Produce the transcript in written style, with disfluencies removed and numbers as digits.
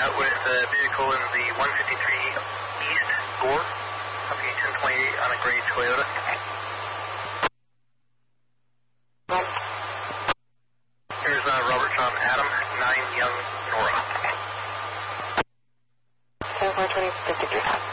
out with a vehicle in the 153 East Gore, company 1028 on a gray Toyota. Here's Robert John Adam, 9 Young Nora. 7420, 53.